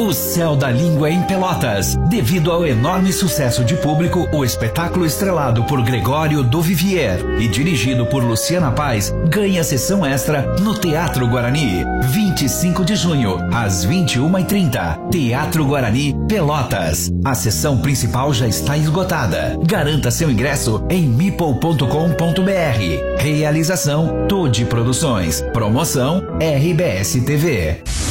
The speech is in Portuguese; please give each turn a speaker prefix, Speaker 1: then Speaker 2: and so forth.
Speaker 1: O Céu da Língua em Pelotas. Devido ao enorme sucesso de público, o espetáculo estrelado por Gregório do Vivier e dirigido por Luciana Paz ganha sessão extra no Teatro Guarani. 25 de junho, às 21h30. Teatro Guarani, Pelotas. A sessão principal já está esgotada. Garanta seu ingresso em meeple.com.br. Realização Todi Produções. Promoção RBS TV.